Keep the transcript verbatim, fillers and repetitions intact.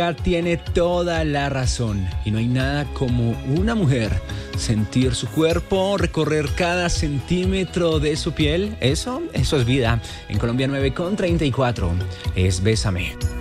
Tiene toda la razón y no hay nada como una mujer sentir su cuerpo, recorrer cada centímetro de su piel. Eso, eso es vida. En Colombia nueve con treinta y cuatro es Bésame.